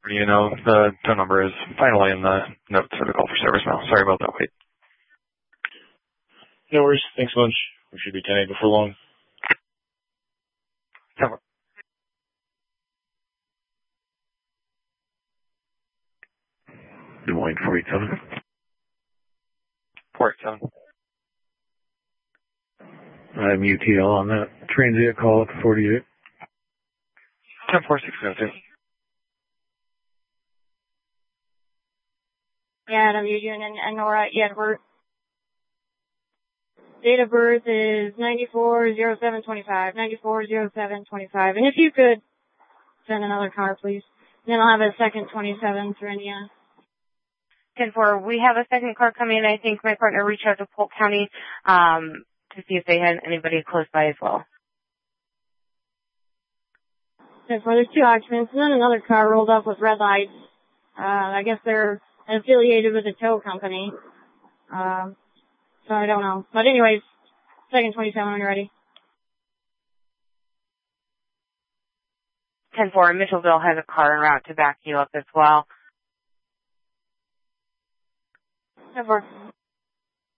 You know, the tow number is finally in the notes for the call for service now. Sorry about that wait. No worries. Thanks a bunch. We should be 10-8 before long. Cover. Des Moines 487. 487. I'm UTL on that transient call at 48. 10-4-6-0-2. Yeah, WUNN Nora Edward. Date of birth is 940725. 940725. And if you could send another car, please. Then I'll have a second 27 through Indiana. 10-4, we have a second car coming in. I think my partner reached out to Polk County to see if they had anybody close by as well. 10-4, there's two occupants, and then another car rolled up with red lights. I guess they're affiliated with a tow company. So I don't know. But anyways, second 27 when you're ready. 10-4, Mitchellville has a car en route to back you up as well. 10-4.